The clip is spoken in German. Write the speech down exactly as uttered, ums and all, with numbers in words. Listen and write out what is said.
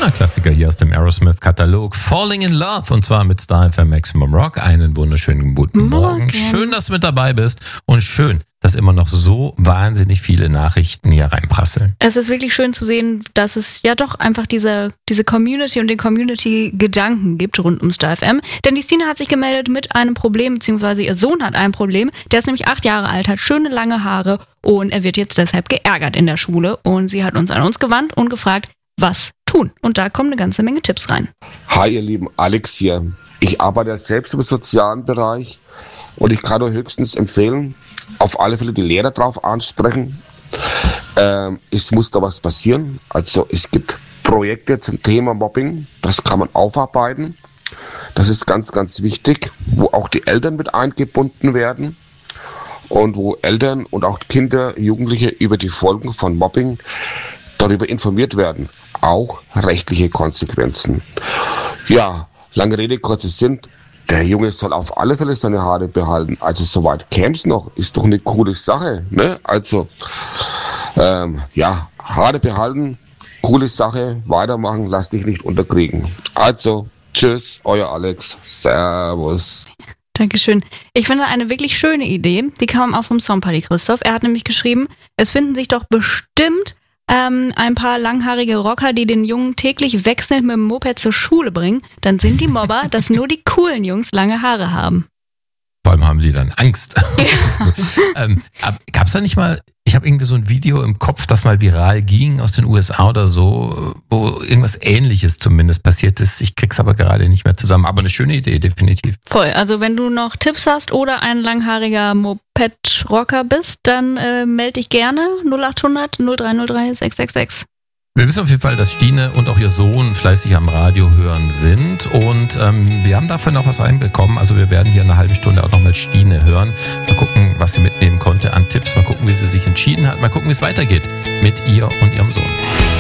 Stoner-Klassiker hier aus dem Aerosmith-Katalog. Falling in Love, und zwar mit Star F M Maximum Rock. Einen wunderschönen guten Morgen. Morgen. Schön, dass du mit dabei bist und schön, dass immer noch so wahnsinnig viele Nachrichten hier reinprasseln. Es ist wirklich schön zu sehen, dass es ja doch einfach diese, diese Community und den Community-Gedanken gibt rund um Star F M. Denn die Stina hat sich gemeldet mit einem Problem, beziehungsweise ihr Sohn hat ein Problem. Der ist nämlich acht Jahre alt, hat schöne lange Haare und er wird jetzt deshalb geärgert in der Schule. Und sie hat uns an uns gewandt und gefragt, was tun. Und da kommen eine ganze Menge Tipps rein. Hi ihr lieben, Alex hier. Ich arbeite ja selbst im sozialen Bereich und ich kann nur höchstens empfehlen, auf alle Fälle die Lehrer drauf ansprechen. Ähm, es muss da was passieren. Also es gibt Projekte zum Thema Mobbing, das kann man aufarbeiten. Das ist ganz, ganz wichtig, wo auch die Eltern mit eingebunden werden und wo Eltern und auch Kinder, Jugendliche über die Folgen von Mobbing darüber informiert werden. Auch rechtliche Konsequenzen. Ja, lange Rede, kurzer Sinn. Der Junge soll auf alle Fälle seine Haare behalten. Also soweit käm's noch. Ist doch eine coole Sache, ne? Also, ähm, ja, Haare behalten, coole Sache, weitermachen, lass dich nicht unterkriegen. Also, tschüss, euer Alex. Servus. Dankeschön. Ich finde eine wirklich schöne Idee. Die kam auch vom Songparty Christoph. Er hat nämlich geschrieben, es finden sich doch bestimmt ähm, ein paar langhaarige Rocker, die den Jungen täglich wechselnd mit dem Moped zur Schule bringen. Dann sind die Mobber, dass nur die coolen Jungs lange Haare haben. Vor allem haben die dann Angst. Ja. ähm, Gab es da nicht mal, ich habe irgendwie so ein Video im Kopf, das mal viral ging aus den U S A oder so, wo irgendwas Ähnliches zumindest passiert ist. Ich krieg's aber gerade nicht mehr zusammen. Aber eine schöne Idee, definitiv. Voll. Also wenn du noch Tipps hast oder ein langhaariger Moped-Rocker bist, dann äh, melde dich gerne null acht hundert null drei null drei sechs sechs sechs. Wir wissen auf jeden Fall, dass Stine und auch ihr Sohn fleißig am Radio hören sind und ähm, wir haben davon noch was reinbekommen. Also wir werden hier in einer halben Stunde auch nochmal Stine hören. Mal gucken, was sie mitnehmen konnte an Tipps. Mal gucken, wie sie sich entschieden hat. Mal gucken, wie es weitergeht mit ihr und ihrem Sohn.